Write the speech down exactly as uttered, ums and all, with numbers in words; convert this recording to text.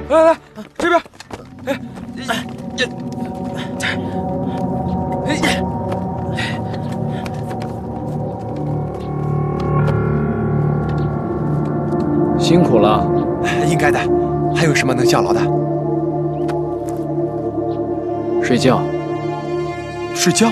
来来，这边。哎，哎，哎， 辛苦了。 应该的。还有什么能效劳的？ 睡觉。 睡觉。